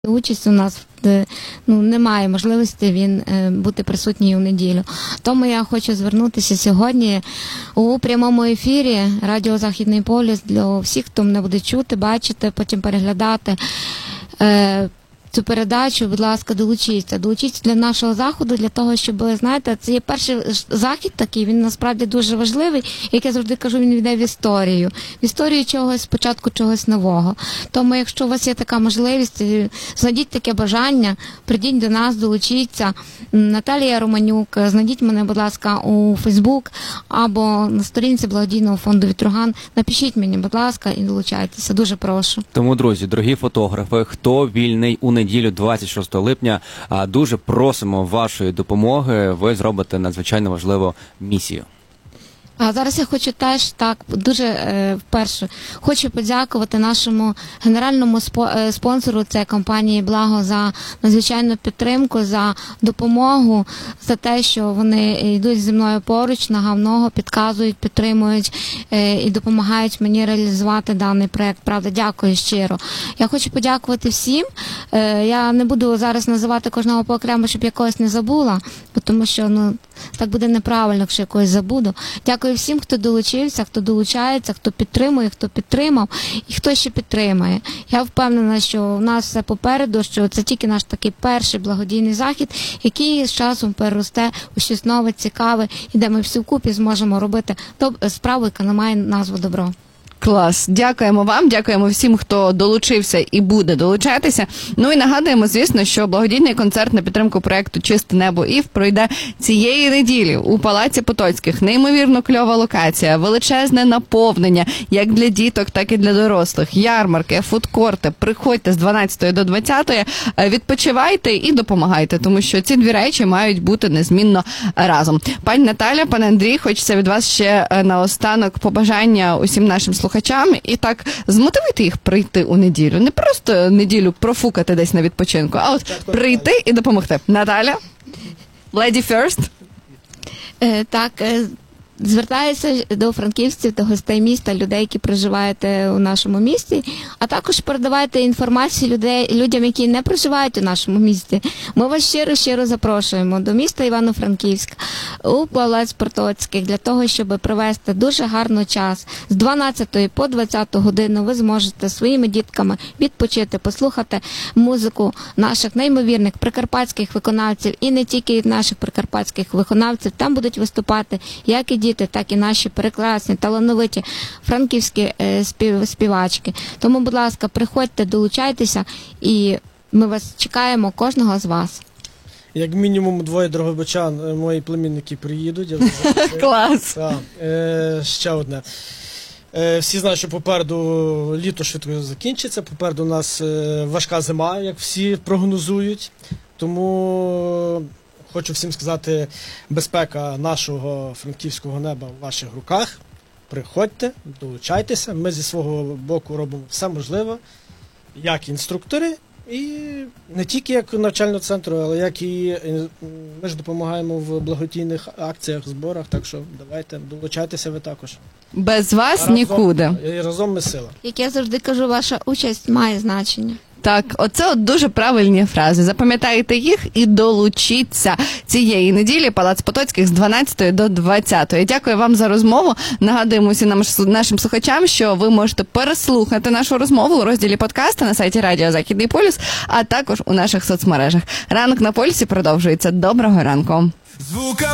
Участь у нас немає можливості він бути присутній у неділю. Тому я хочу звернутися сьогодні у прямому ефірі Радіо Західний полюс для всіх, хто мене буде чути, бачити, потім переглядати цю передачу. Будь ласка, долучіться для нашого заходу, для того, щоб, знаєте, це є перший захід такий, він насправді дуже важливий, як я завжди кажу, він йде в історію чогось, спочатку чогось нового. Тому, якщо у вас є така можливість, знайдіть таке бажання, прийдіть до нас, долучіться. Наталія Романюк, знайдіть мене, будь ласка, у Фейсбук або на сторінці благодійного фонду «Вітруган». Напишіть мені, будь ласка, і долучайтеся. Дуже прошу. Тому, друзі, дорогі фотографи, хто вільний у неділю 26 липня, дуже просимо вашої допомоги. Ви зробите надзвичайно важливу місію. А зараз я хочу теж дуже вперше хочу подякувати нашому генеральному спонсору, це компанії «Благо», за надзвичайну підтримку, за допомогу, за те, що вони йдуть зі мною поруч, нога в ногу, підказують, підтримують і допомагають мені реалізувати даний проект. Правда, дякую щиро. Я хочу подякувати всім. Я не буду зараз називати кожного по окремо, щоб я когось не забула, тому що так буде неправильно, якщо я когось забуду. Дякую всім, хто долучився, хто долучається, хто підтримує, хто підтримав і хто ще підтримає. Я впевнена, що у нас все попереду, що це тільки наш такий перший благодійний захід, який з часом переросте у щось нове, цікаве, і де ми всі вкупі зможемо робити справу, яка не має назву «Добро». Клас. Дякуємо вам, дякуємо всім, хто долучився і буде долучатися. Ну і нагадуємо, звісно, що благодійний концерт на підтримку проєкту «Чисте небо ІВ» пройде цієї неділі у Палаці Потоцьких. Неймовірно кльова локація, величезне наповнення, як для діток, так і для дорослих. Ярмарки, фудкорти. Приходьте з 12 до 20, відпочивайте і допомагайте, тому що ці дві речі мають бути незмінно разом. Пані Наталя, пане Андрій, хочеться від вас ще наостанок побажання усім нашим слухачам і так змотивуйте їх прийти у неділю. Не просто неділю профукати десь на відпочинку, а от прийти і допомогти. Наталя? Lady first? Звертаюся до франківців, до гостей міста, людей, які проживають у нашому місті, а також передавайте інформацію людям, які не проживають у нашому місті. Ми вас щиро запрошуємо до міста Івано-Франківська, у Палац Потоцьких, для того, щоб провести дуже гарний час. З 12 по 20 годину ви зможете своїми дітками відпочити, послухати музику наших неймовірних прикарпатських виконавців, і не тільки від наших прикарпатських виконавців. Там будуть виступати як і діти, так і наші прекрасні, талановиті франківські співачки. Тому, будь ласка, приходьте, долучайтеся, і ми вас чекаємо, кожного з вас. Як мінімум 2 дрогобичан, мої племінники приїдуть. Клас! Ще одне. Всі знають, що попереду літо швидко закінчиться, попереду у нас важка зима, як всі прогнозують. Тому хочу всім сказати, безпека нашого франківського неба в ваших руках. Приходьте, долучайтеся. Ми зі свого боку робимо все можливе, як інструктори, і не тільки як навчального центру, але як і ми ж допомагаємо в благодійних акціях, зборах, так що давайте, долучайтеся ви також. Без вас нікуди. Разом ми сила. Як я завжди кажу, ваша участь має значення. Так, оце дуже правильні фрази. Запам'ятайте їх і долучіться цієї неділі. Палац Потоцьких з 12 до 20. Дякую вам за розмову. Нагадуємо всім нашим слухачам, що ви можете переслухати нашу розмову у розділі подкасти на сайті Радіо Західний полюс, а також у наших соцмережах. Ранок на полюсі продовжується. Доброго ранку.